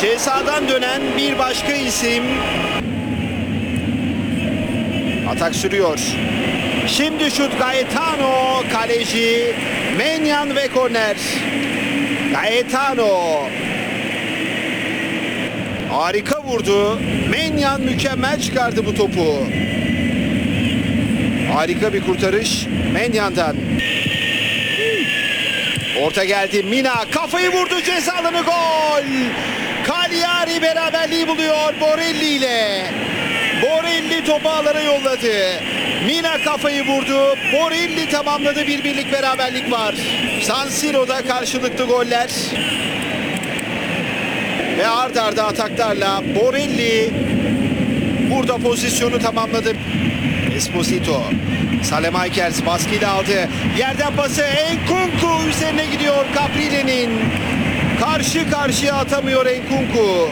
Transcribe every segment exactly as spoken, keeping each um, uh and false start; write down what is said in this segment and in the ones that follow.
Cezadan dönen bir başka isim. Atak sürüyor. Şimdi şut Gaetano, kaleci Menyan ve korner. Gaetano harika vurdu. Menyan mükemmel çıkardı bu topu. Harika bir kurtarış Menyan'dan. Orta geldi, Mina kafayı vurdu, ceza alanı, gol. Cagliari beraberliği buluyor Borelli ile. Borelli topu ağlara yolladı. Mina kafayı vurdu. Borelli tamamladı. Bir birlik beraberlik var. San Siro'da karşılıklı goller. Ve ard arda ataklarla Borelli burada pozisyonu tamamladı. Esposito. Salemaykers baskıyla aldı. Yerden pası, Nkunku üzerine gidiyor Caprile'nin. Karşı karşıya atamıyor Nkunku.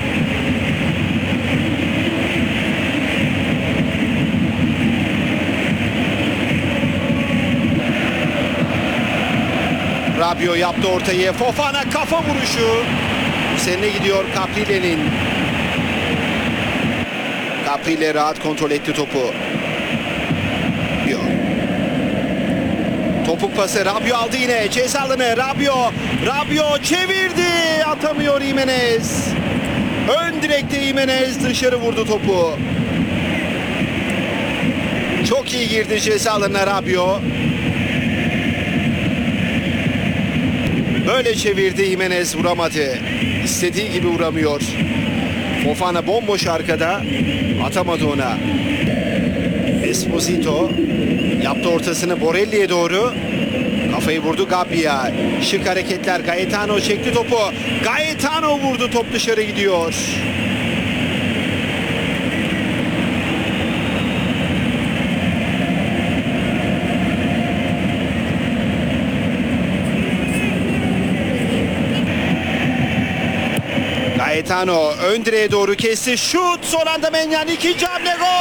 Rabiot yaptı ortayı. Fofana kafa vuruşu. Üzerine gidiyor Caprile'nin. Caprile rahat kontrol etti topu. Topuk pası, Rabiot aldı yine. Ceza alanı, Rabiot. Rabiot çevirdi. Atamıyor Jimenez. Ön direkte Jimenez dışarı vurdu topu. Çok iyi girdi ceza alanına Rabiot. Böyle çevirdi, Jimenez vuramadı. İstediği gibi vuramıyor. Fofana bomboş arkada. Atamadı ona. Esposito yaptı ortasını Borelli'ye doğru. Kafayı vurdu Gabbia. Şık hareketler. Gaetano çekti topu. Gaetano vurdu. Top dışarı gidiyor. Gaetano ön direğe doğru kesti. Şut. Son anda Menyan. İkinci hamle, gol.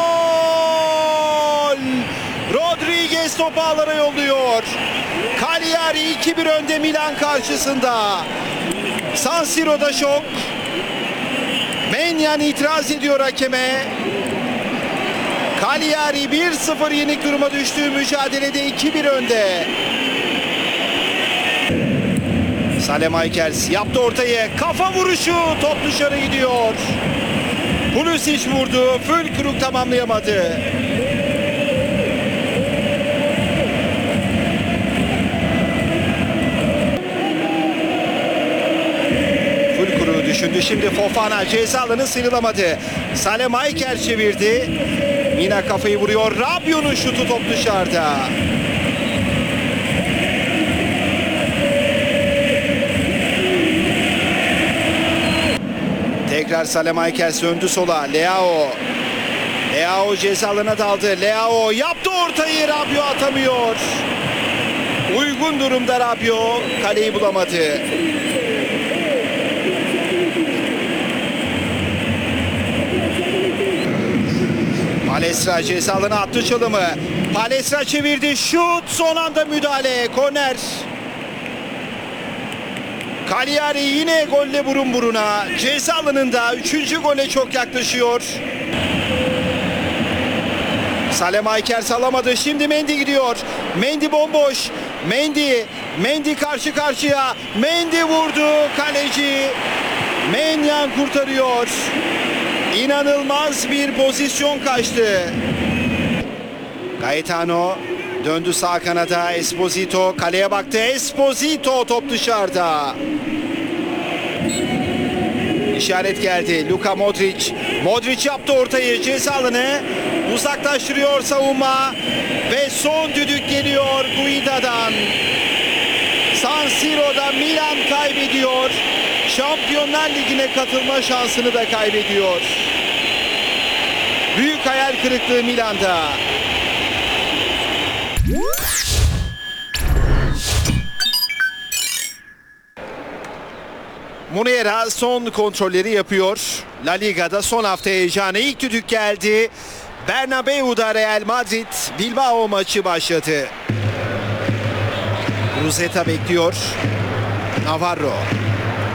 Rodriguez topu ağlara yolluyor. Cagliari iki bir önde Milan karşısında. San Siro'da şok. Menyan itiraz ediyor hakeme. Cagliari bir sıfır yenik duruma düştüğü mücadelede iki bir önde. Salemaykers yaptı ortayı. Kafa vuruşu. Top dışarı gidiyor. Pulisic vurdu. Fülkrug tamamlayamadı. Fülkrug düşündü. Şimdi Fofana ceza alanı sıyrılamadı. Salemaykers çevirdi. Mina kafayı vuruyor. Rabiot'un şutu, top dışarıda. Tekrar Salemaykers döndü sola. Leao. Leao ceza alanına daldı. Leao yaptı ortayı. Rabiot atamıyor. Uygun durumda Rabiot. Kaleyi bulamadı. Palestra ceza alanına attı çalımı. Palestra çevirdi. Şut. Son anda müdahale. Korner. Cagliari yine golle burun buruna. Ceza alanında üçüncü gole çok yaklaşıyor. Salemaykers alamadı. Şimdi Mendy gidiyor. Mendy bomboş. Mendy. Mendy karşı karşıya. Mendy vurdu. Kaleci Menyan kurtarıyor. İnanılmaz bir pozisyon kaçtı. Gaetano döndü sağ kanada. Esposito kaleye baktı. Esposito, top dışarıda. İşaret geldi. Luka Modric. Modric yaptı ortayı. Ceza alanı uzaklaştırıyor savunma. Ve son düdük geliyor Guida'dan. San Siro'da Milan kaybediyor. Şampiyonlar Ligi'ne katılma şansını da kaybediyor. Büyük hayal kırıklığı Milan'da. Munera son kontrolleri yapıyor. La Liga'da son hafta heyecanı. İlk düdük geldi. Bernabeu'da Real Madrid Bilbao maçı başladı. Ruzeta bekliyor. Navarro.